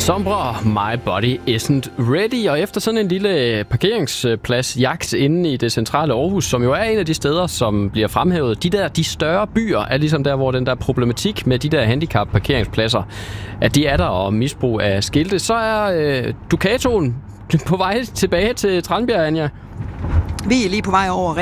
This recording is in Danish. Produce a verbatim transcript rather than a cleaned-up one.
Sombra, My Body Isn't Ready. Og efter sådan en lille parkeringsplads jagt inde i det centrale Aarhus, som jo er en af de steder, som bliver fremhævet, de der de større byer er ligesom der, hvor den der problematik med de der handicap-parkeringspladser, at de er der og misbrug af skilte, så er øh, Ducatoen på vej tilbage til Tranbjerg, Anja. Vi er lige på vej over